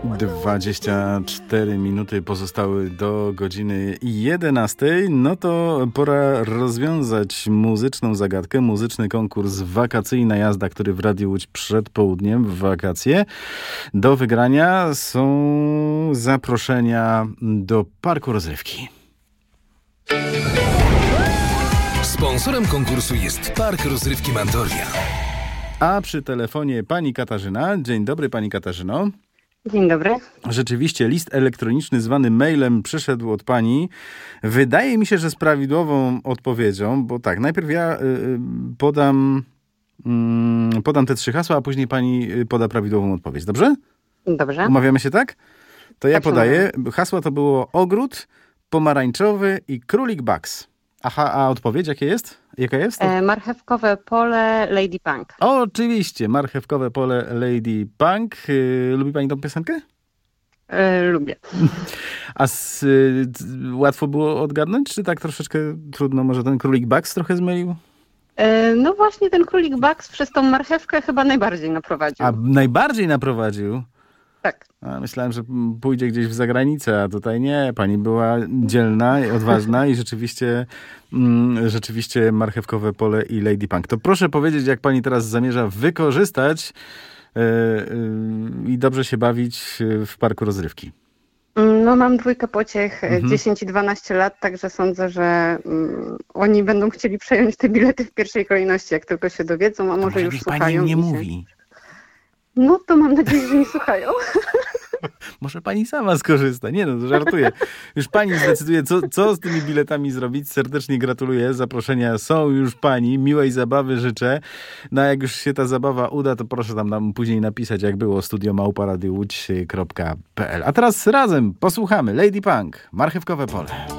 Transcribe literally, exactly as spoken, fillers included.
dwadzieścia cztery minuty pozostały do godziny jedenastej. No to pora rozwiązać muzyczną zagadkę, muzyczny konkurs Wakacyjna jazda, który w Radiu Łódź przed południem w wakacje. Do wygrania są zaproszenia do parku rozrywki. Sponsorem konkursu jest Park Rozrywki Mandoria. A przy telefonie pani Katarzyna. Dzień dobry, pani Katarzyno. Dzień dobry. Rzeczywiście list elektroniczny zwany mailem przyszedł od pani. Wydaje mi się, że z prawidłową odpowiedzią, bo tak, najpierw ja y, podam, y, podam te trzy hasła, a później pani poda prawidłową odpowiedź. Dobrze? Dobrze. Umawiamy się tak? To ja Tak podaję. Hasła to było ogród, pomarańczowy i królik Bugs. Aha, a odpowiedź jakie jest? Jaka jest? E, marchewkowe pole Lady Punk. O, oczywiście, marchewkowe pole Lady Punk. Yy, lubi pani tą piosenkę? E, lubię. A z, y, łatwo było odgadnąć, czy tak troszeczkę trudno? Może ten królik Bugs trochę zmylił? E, no właśnie ten królik Bugs przez tą marchewkę chyba najbardziej naprowadził. A najbardziej naprowadził? Tak. A myślałem, że pójdzie gdzieś w zagranicę, a tutaj nie. Pani była dzielna i odważna i rzeczywiście, mm, rzeczywiście marchewkowe pole i Lady Punk. To proszę powiedzieć, jak pani teraz zamierza wykorzystać yy, yy, i dobrze się bawić w parku rozrywki. No mam dwójkę pociech, mhm. dziesięć i dwanaście lat, także sądzę, że um, oni będą chcieli przejąć te bilety w pierwszej kolejności, jak tylko się dowiedzą, a może, może już słuchają. Pani nie się... mówi. No to mam nadzieję, że nie słuchają. Może pani sama skorzysta. Nie no, to żartuję. Już pani zdecyduje, co, co z tymi biletami zrobić. Serdecznie gratuluję. Zaproszenia są już pani. Miłej zabawy życzę. No a jak już się ta zabawa uda, to proszę tam nam później napisać, jak było studio małpa radio łódź kropka p l. A teraz razem posłuchamy Lady Punk, marchewkowe pole.